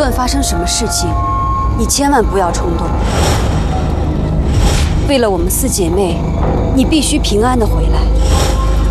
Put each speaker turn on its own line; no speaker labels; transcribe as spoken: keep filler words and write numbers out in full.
论发生什么事情，你千万不要冲动。为了我们四姐妹，你必须平安的回来。